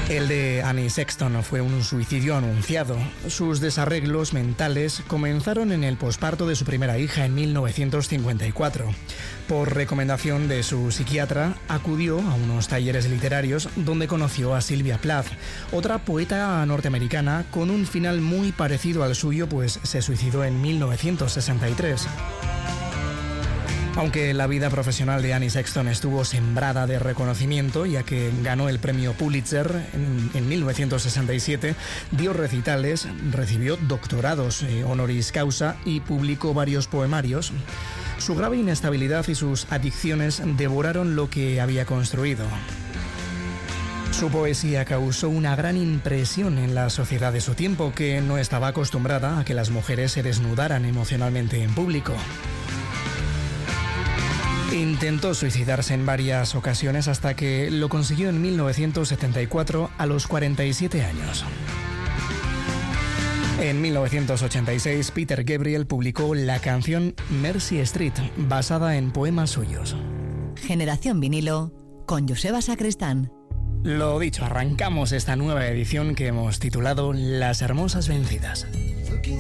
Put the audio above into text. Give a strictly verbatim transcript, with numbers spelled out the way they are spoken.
El de Annie Sexton fue un suicidio anunciado. Sus desarreglos mentales comenzaron en el posparto de su primera hija en mil novecientos cincuenta y cuatro. Por recomendación de su psiquiatra, acudió a unos talleres literarios donde conoció a Sylvia Plath, otra poeta norteamericana con un final muy parecido al suyo, pues se suicidó en mil novecientos sesenta y tres. Aunque la vida profesional de Annie Sexton estuvo sembrada de reconocimiento, ya que ganó el premio Pulitzer en, en mil novecientos sesenta y siete, dio recitales, recibió doctorados eh, honoris causa y publicó varios poemarios, su grave inestabilidad y sus adicciones devoraron lo que había construido. Su poesía causó una gran impresión en la sociedad de su tiempo, que no estaba acostumbrada a que las mujeres se desnudaran emocionalmente en público. Intentó suicidarse en varias ocasiones hasta que lo consiguió en mil novecientos setenta y cuatro a los cuarenta y siete años. En mil novecientos ochenta y seis, Peter Gabriel publicó la canción Mercy Street, basada en poemas suyos. Generación Vinilo, con Joseba Sacristán. Lo dicho, arrancamos esta nueva edición que hemos titulado Las Hermosas Vencidas.